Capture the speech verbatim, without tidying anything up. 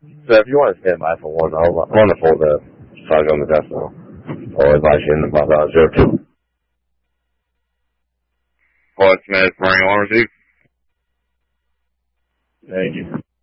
So if you want to stand by for one, I'll, I'm on the phone to talk on the desk now. I'll advise you in about uh, zero two. Paul Smith, Marine Alarm Receive. Thank you.